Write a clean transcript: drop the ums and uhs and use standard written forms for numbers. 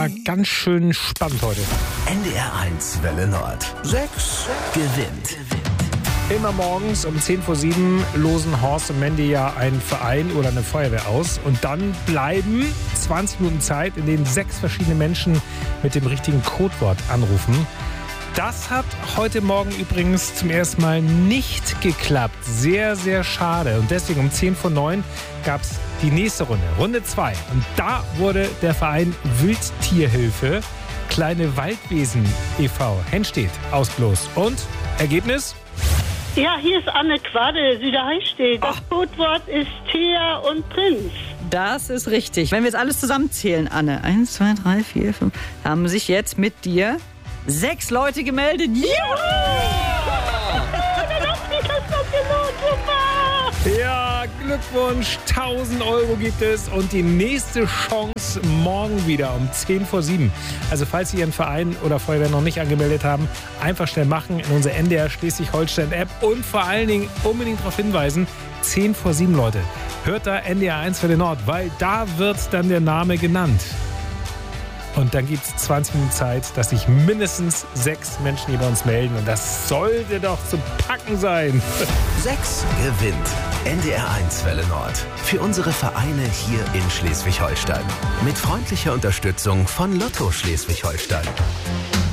war ganz schön spannend heute. NDR 1 Welle Nord. 6 gewinnt. Immer morgens um 10 vor 7 losen Horst und Mandy ja einen Verein oder eine Feuerwehr aus. Und dann bleiben 20 Minuten Zeit, in denen 6 verschiedene Menschen mit dem richtigen Codewort anrufen. Das hat heute Morgen übrigens zum ersten Mal nicht geklappt. Sehr, sehr schade. Und deswegen um 10 vor 9 gab es die nächste Runde, Runde 2. Und da wurde der Verein Wildtierhilfe Kleine Waldwesen e.V. Henstedt ausgelost. Und Ergebnis? Ja, hier ist Anne Quadde, Süderheistedt. Das Codewort ist Thea und Prinz. Das ist richtig. Wenn wir jetzt alles zusammenzählen, Anne, 1, 2, 3, 4, 5, haben sich jetzt mit dir 6 Leute gemeldet. Ja, Glückwunsch, 1000 Euro gibt es und die nächste Chance morgen wieder um 10 vor 7. Also falls Sie Ihren Verein oder Feuerwehr noch nicht angemeldet haben, einfach schnell machen in unsere NDR Schleswig-Holstein-App und vor allen Dingen unbedingt darauf hinweisen, 10 vor 7, Leute. Hört da NDR 1 Welle Nord, weil da wird dann der Name genannt. Und dann gibt es 20 Minuten Zeit, dass sich mindestens 6 Menschen hier bei uns melden. Und das sollte doch zu packen sein. 6 gewinnt. NDR 1 Welle Nord. Für unsere Vereine hier in Schleswig-Holstein. Mit freundlicher Unterstützung von Lotto Schleswig-Holstein.